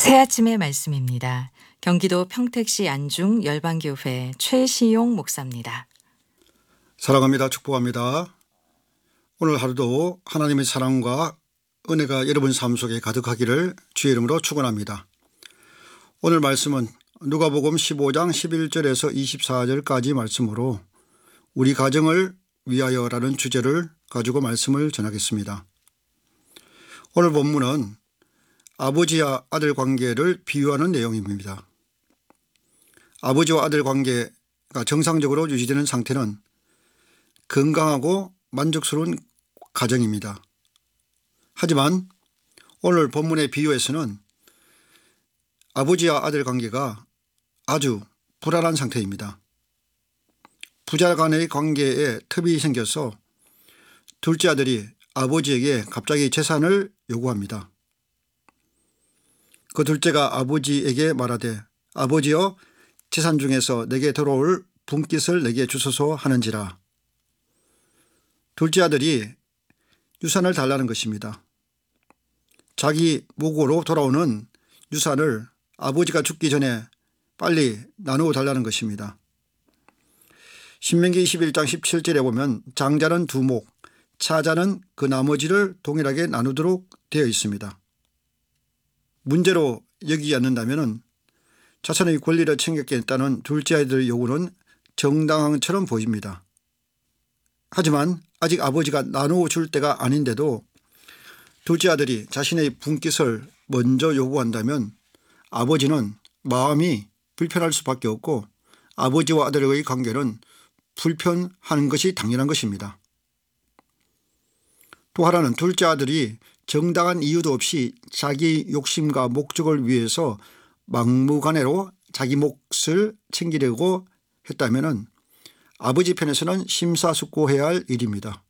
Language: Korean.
새 아침의 말씀입니다. 경기도 평택시 안중 열방교회 최시용 목사입니다. 사랑합니다. 축복합니다. 오늘 하루도 하나님의 사랑과 은혜가 여러분 삶 속에 가득하기를 주의 이름으로 축원합니다. 오늘 말씀은 누가복음 15장 11절에서 24절까지 말씀으로 우리 가정을 위하여라는 주제를 가지고 말씀을 전하겠습니다. 오늘 본문은 아버지와 아들 관계를 비유하는 내용입니다. 아버지와 아들 관계가 정상적으로 유지되는 상태는 건강하고 만족스러운 가정입니다. 하지만 오늘 본문의 비유에서는 아버지와 아들 관계가 아주 불안한 상태입니다. 부자 간의 관계에 틈이 생겨서 둘째 아들이 아버지에게 갑자기 재산을 요구합니다. 그 둘째가 아버지에게 말하되 아버지여 재산 중에서 내게 들어올 분깃을 내게 주소서 하는지라. 둘째 아들이 유산을 달라는 것입니다. 자기 목으로 돌아오는 유산을 아버지가 죽기 전에 빨리 나누어 달라는 것입니다. 신명기 21장 17절에 보면 장자는 2목, 차자는 그 나머지를 동일하게 나누도록 되어 있습니다. 문제로 여기지 않는다면 자손의 권리를 챙겼겠다는 둘째 아들의 요구는 정당한 것처럼 보입니다. 하지만 아직 아버지가 나누어 줄 때가 아닌데도 둘째 아들이 자신의 분깃을 먼저 요구한다면 아버지는 마음이 불편할 수밖에 없고 아버지와 아들의 관계는 불편하는 것이 당연한 것입니다. 또 하나는 둘째 아들이 정당한 이유도 없이 자기 욕심과 목적을 위해서 막무가내로 자기 몫을 챙기려고 했다면 아버지 편에서는 심사숙고해야 할 일입니다.